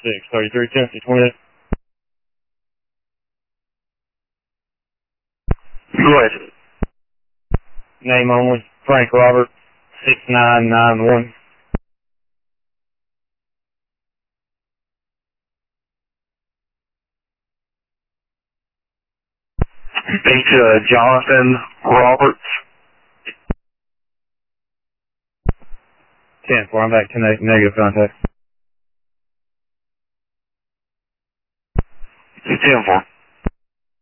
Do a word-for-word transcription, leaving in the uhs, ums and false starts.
six, thirty-three, Tennessee, twenty-eight. Go ahead. Name only, Frank Robert, six nine nine one. H. Uh, Jonathan Roberts. ten four, I'm back to neg negative contact. ten four.